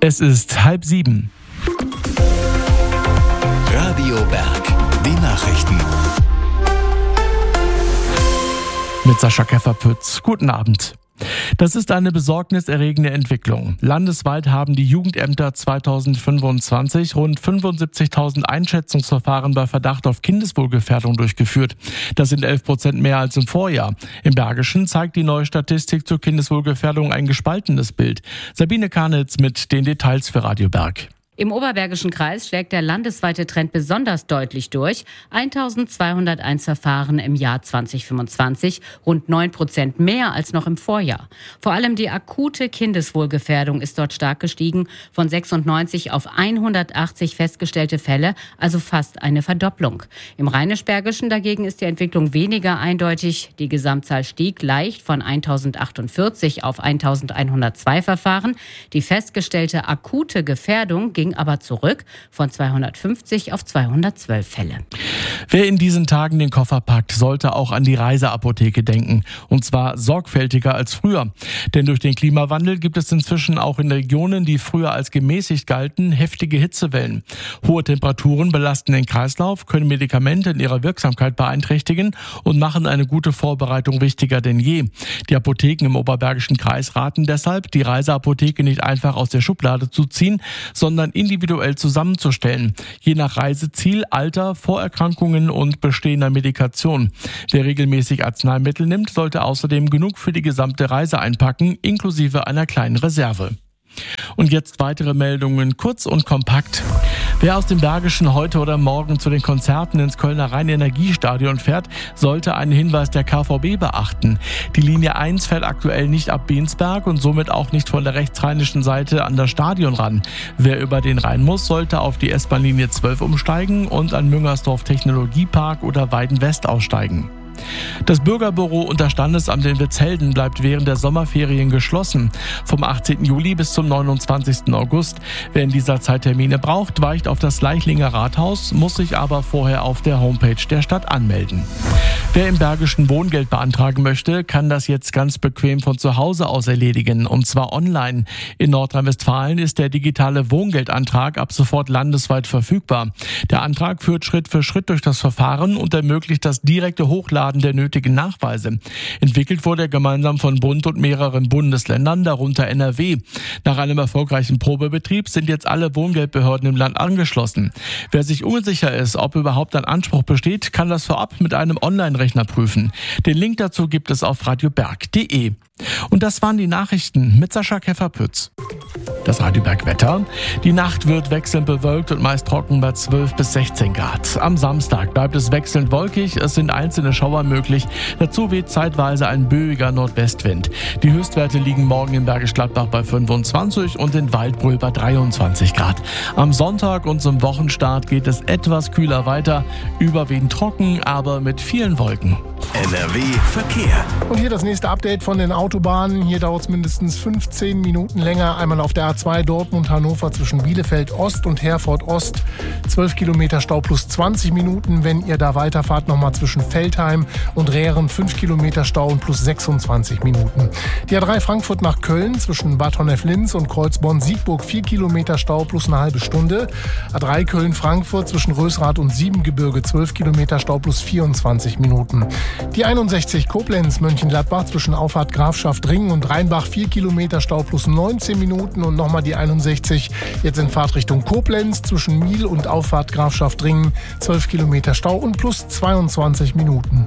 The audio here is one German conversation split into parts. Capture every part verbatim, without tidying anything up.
Es ist halb sieben. Radio Berg, die Nachrichten. Mit Sascha Käferpütz. Guten Abend. Das ist eine besorgniserregende Entwicklung. Landesweit haben die Jugendämter zweitausendfünfundzwanzig rund fünfundsiebzigtausend Einschätzungsverfahren bei Verdacht auf Kindeswohlgefährdung durchgeführt. Das sind elf Prozent mehr als im Vorjahr. Im Bergischen zeigt die neue Statistik zur Kindeswohlgefährdung ein gespaltenes Bild. Sabine Karnitz mit den Details für Radio Berg. Im Oberbergischen Kreis schlägt der landesweite Trend besonders deutlich durch. eintausendzweihunderteins Verfahren im Jahr zweitausendfünfundzwanzig, rund neun Prozent mehr als noch im Vorjahr. Vor allem die akute Kindeswohlgefährdung ist dort stark gestiegen, von sechsundneunzig auf hundertachtzig festgestellte Fälle, also fast eine Verdopplung. Im Rheinisch-Bergischen dagegen ist die Entwicklung weniger eindeutig. Die Gesamtzahl stieg leicht von eintausendachtundvierzig auf eintausendeinhundertzwei Verfahren. Die festgestellte akute Gefährdung ging aber zurück von zweihundertfünfzig auf zweihundertzwölf Fälle. Wer in diesen Tagen den Koffer packt, sollte auch an die Reiseapotheke denken. Und zwar sorgfältiger als früher. Denn durch den Klimawandel gibt es inzwischen auch in Regionen, die früher als gemäßigt galten, heftige Hitzewellen. Hohe Temperaturen belasten den Kreislauf, können Medikamente in ihrer Wirksamkeit beeinträchtigen und machen eine gute Vorbereitung wichtiger denn je. Die Apotheken im Oberbergischen Kreis raten deshalb, die Reiseapotheke nicht einfach aus der Schublade zu ziehen, sondern individuell zusammenzustellen. Je nach Reiseziel, Alter, Vorerkrankungen und bestehender Medikation. Wer regelmäßig Arzneimittel nimmt, sollte außerdem genug für die gesamte Reise einpacken, inklusive einer kleinen Reserve. Und jetzt weitere Meldungen, kurz und kompakt. Wer aus dem Bergischen heute oder morgen zu den Konzerten ins Kölner Rhein-Energiestadion fährt, sollte einen Hinweis der K V B beachten. Die Linie eins fährt aktuell nicht ab Bensberg und somit auch nicht von der rechtsrheinischen Seite an das Stadion ran. Wer über den Rhein muss, sollte auf die S-Bahn-Linie zwölf umsteigen und an Müngersdorf Technologiepark oder Weiden West aussteigen. Das Bürgerbüro und das Standesamt in Witzhelden bleibt während der Sommerferien geschlossen. Vom achtzehnten Juli bis zum neunundzwanzigsten August. Wer in dieser Zeit Termine braucht, weicht auf das Leichlinger Rathaus, muss sich aber vorher auf der Homepage der Stadt anmelden. Wer im Bergischen Wohngeld beantragen möchte, kann das jetzt ganz bequem von zu Hause aus erledigen, und zwar online. In Nordrhein-Westfalen ist der digitale Wohngeldantrag ab sofort landesweit verfügbar. Der Antrag führt Schritt für Schritt durch das Verfahren und ermöglicht das direkte Hochladen der nötigen Nachweise. Entwickelt wurde er gemeinsam von Bund und mehreren Bundesländern, darunter N R W. Nach einem erfolgreichen Probebetrieb sind jetzt alle Wohngeldbehörden im Land angeschlossen. Wer sich unsicher ist, ob überhaupt ein Anspruch besteht, kann das vorab mit einem Online-Rechner prüfen. Den Link dazu gibt es auf radioberg punkt de. Und das waren die Nachrichten mit Sascha Käferpütz. Das Radio Berg Wetter. Die Nacht wird wechselnd bewölkt und meist trocken bei zwölf bis sechzehn Grad. Am Samstag bleibt es wechselnd wolkig, es sind einzelne Schauer möglich. Dazu weht zeitweise ein böiger Nordwestwind. Die Höchstwerte liegen morgen in Bergisch Gladbach bei fünfundzwanzig und in Waldbröl bei dreiundzwanzig Grad. Am Sonntag und zum Wochenstart geht es etwas kühler weiter, überwiegend trocken, aber mit vielen Wolken. N R W Verkehr. Und hier das nächste Update von den Autobahnen. Hier dauert es mindestens fünfzehn Minuten länger. Einmal auf der A zwei Dortmund-Hannover zwischen Bielefeld Ost und Herford Ost. zwölf Kilometer Stau plus zwanzig Minuten. Wenn ihr da weiterfahrt, nochmal zwischen Veltheim und Rehren fünf Kilometer Stau und plus sechsundzwanzig Minuten. Die A drei Frankfurt nach Köln zwischen Bad Honnef-Linz und Kreuzborn-Siegburg vier Kilometer Stau plus eine halbe Stunde. A drei Köln-Frankfurt zwischen Rösrath und Siebengebirge zwölf Kilometer Stau plus vierundzwanzig Minuten. Die einundsechzig Koblenz-Mönchengladbach zwischen Auffahrt Grafschaft-Ringen und Rheinbach vier Kilometer Stau plus neunzehn Minuten und nochmal die einundsechzig jetzt in Fahrtrichtung Koblenz zwischen Miel und Auffahrt Grafschaft-Ringen zwölf Kilometer Stau und plus zweiundzwanzig Minuten.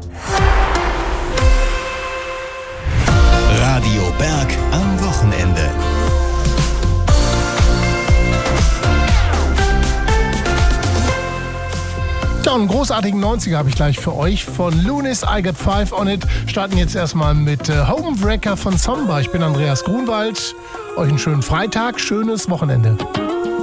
Radio Berg am Wochenende. Ja, einen großartigen neunziger habe ich gleich für euch von Lunis, I Got Five on It. Starten jetzt erstmal mit äh, Homewrecker von Samba. Ich bin Andreas Grunwald. Euch einen schönen Freitag, schönes Wochenende.